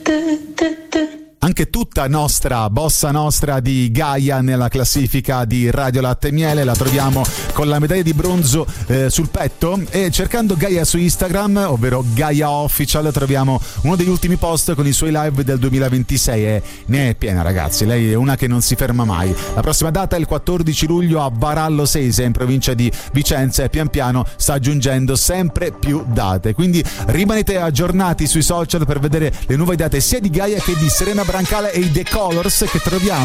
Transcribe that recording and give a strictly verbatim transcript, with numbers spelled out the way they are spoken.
Anche tutta nostra, bossa nostra di Gaia nella classifica di Radio Latte e Miele, la troviamo con la medaglia di bronzo eh, sul petto, e cercando Gaia su Instagram, ovvero Gaia Official, troviamo uno degli ultimi post con i suoi live del duemilaventisei e ne è piena, ragazzi, lei è una che non si ferma mai. La prossima data è il quattordici luglio a Varallo Seise in provincia di Vicenza, e pian piano sta aggiungendo sempre più date, quindi rimanete aggiornati sui social per vedere le nuove date sia di Gaia che di Serena Brancale e i The Colors, che troviamo